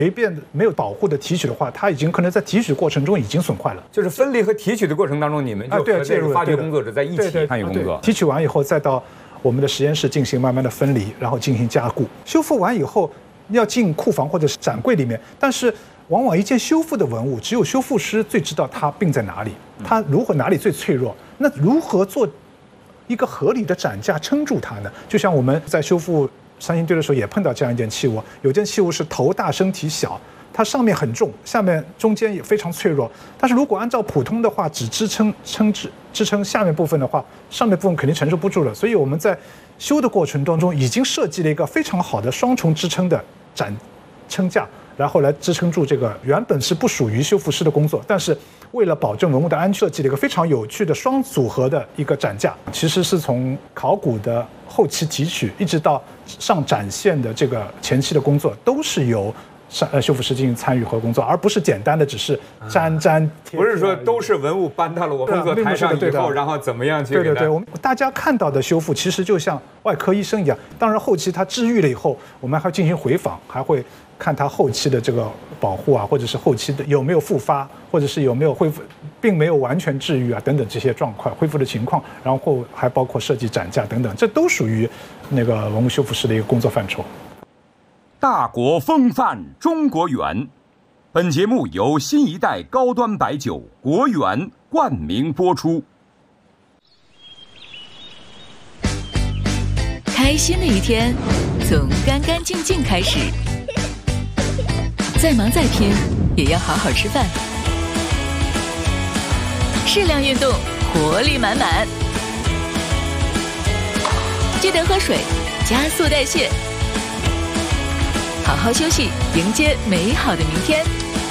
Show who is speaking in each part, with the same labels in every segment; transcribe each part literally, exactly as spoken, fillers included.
Speaker 1: 随便没有保护的提取的话，它已经可能在提取过程中已经损坏了。
Speaker 2: 就是分离和提取的过程当中，你们就和这个发掘工作者在一起参与工作。
Speaker 1: 提取完以后，再到我们的实验室进行慢慢的分离，然后进行加固。修复完以后要进库房或者是展柜里面，但是往往一件修复的文物，只有修复师最知道它病在哪里，它如何哪里最脆弱。那如何做一个合理的展架撑住它呢？就像我们在修复三星堆的时候也碰到这样一件器物，有件器物是头大身体小，它上面很重，下面中间也非常脆弱。但是如果按照普通的话，只支撑撑支支撑下面部分的话，上面部分肯定承受不住了。所以我们在修的过程当中，已经设计了一个非常好的双重支撑的展撑架，然后来支撑住这个原本是不属于修复师的工作，但是为了保证文物的安全，设计了一个非常有趣的双组合的一个展架。其实是从考古的后期提取一直到上展现的这个前期的工作，都是由上呃修复师进行参与和工作，而不是简单的只是粘粘贴。
Speaker 2: 不是说都是文物搬到了我工作台上以后，然后怎么样去？
Speaker 1: 对对对，我们大家看到的修复其实就像外科医生一样，当然后期他治愈了以后，我们还会进行回访，还会看他后期的这个保护啊，或者是后期的有没有复发，或者是有没有恢复，并没有完全治愈啊等等这些状况恢复的情况，然后还包括设计展架等等，这都属于那个文物修复师的一个工作范畴。
Speaker 3: 大国风范中国园，本节目由新一代高端白酒国园冠名播出。
Speaker 4: 开心的一天从干干净净开始，再忙再拼也要好好吃饭，适量运动，活力满满，记得喝水，加速代谢，好好休息，迎接美好的明天。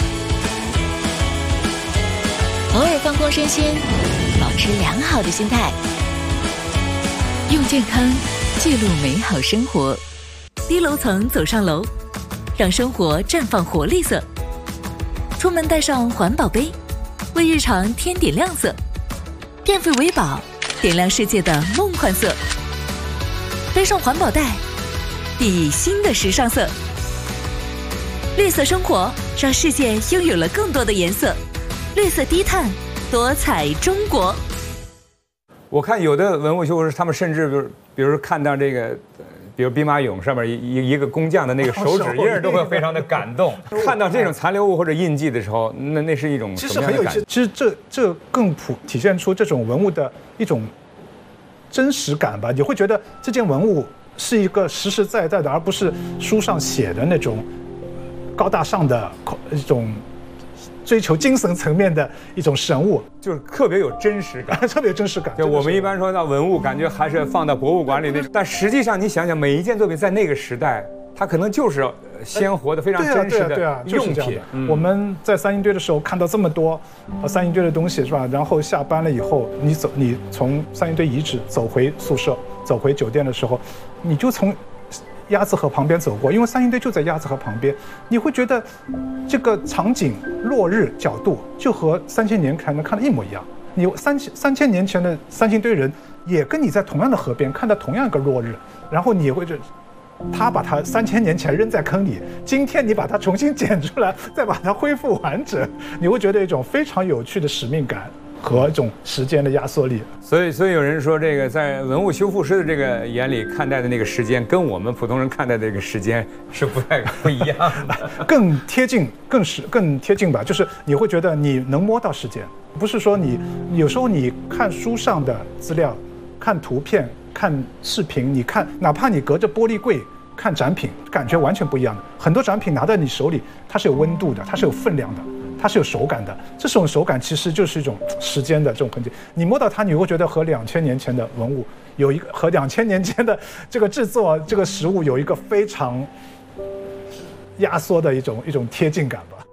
Speaker 4: 偶尔放空身心，保持良好的心态，用健康记录美好生活。低楼层走上楼，让生活绽放活力色。出门带上环保杯，为日常添点亮色。电费为宝，点亮世界的梦幻色。背上环保袋，熠熠新的时尚色。绿色生活，让世界拥有了更多的颜色。绿色低碳，多彩中国。
Speaker 2: 我看有的文物修复师，他们甚至比如，比如看到这个，比如兵马俑上面一一个工匠的那个手指印，都会非常的感动。看到这种残留物或者印记的时候，那那是一种什么样的感觉？
Speaker 1: 其实这这更普体现出这种文物的一种真实感吧。你会觉得这件文物是一个实实在在的，而不是书上写的那种高大上的一种追求精神层面的一种神物，
Speaker 2: 就是特别有真实感，
Speaker 1: 特别有真实感。
Speaker 2: 就我们一般说到文物，感觉还是放到博物馆里那种，但实际上你想想，每一件作品在那个时代，它可能就是鲜活的、非常真实的用品。
Speaker 1: 我们在三星堆的时候看到这么多三星堆的东西，是吧？然后下班了以后，你走，你从三星堆遗址走回宿舍、走回酒店的时候，你就从鸭子河旁边走过，因为三星堆就在鸭子河旁边，你会觉得这个场景落日角度就和三千年前能看的一模一样。你三千三千年前的三星堆人也跟你在同样的河边看到同样一个落日，然后你会觉得他把它三千年前扔在坑里，今天你把它重新捡出来，再把它恢复完整，你会觉得一种非常有趣的使命感和一种时间的压缩力。
Speaker 2: 所以，所以有人说，这个在文物修复师的这个眼里看待的那个时间，跟我们普通人看待的这个时间是不太不一样的，
Speaker 1: 更贴近，更是更贴近吧。就是你会觉得你能摸到时间，不是说你有时候你看书上的资料、看图片、看视频，你看哪怕你隔着玻璃柜看展品，感觉完全不一样的。很多展品拿在你手里，它是有温度的，它是有分量的。它是有手感的，这种手感其实就是一种时间的这种痕迹。你摸到它，你会觉得和两千年前的文物有一个和两千年前的这个制作这个实物有一个非常压缩的一种一种贴近感吧。